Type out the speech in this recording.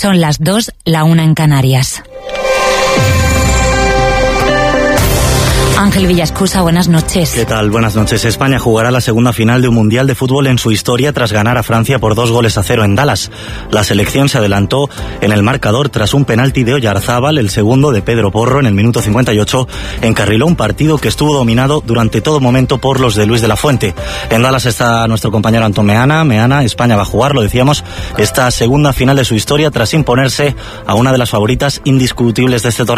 Son las 2, la 1 en Canarias. Ángel Villascusa, buenas noches. ¿Qué tal? Buenas noches. España jugará la segunda final de un Mundial de Fútbol en su historia tras ganar a Francia por 2-0 en Dallas. La selección se adelantó en el marcador tras un penalti de Oyarzábal, el segundo de Pedro Porro en el minuto 58, encarriló un partido que estuvo dominado durante todo momento por los de Luis de la Fuente. En Dallas está nuestro compañero Antón Meana. Meana, España va a jugar, lo decíamos, esta segunda final de su historia tras imponerse a una de las favoritas indiscutibles de este torneo.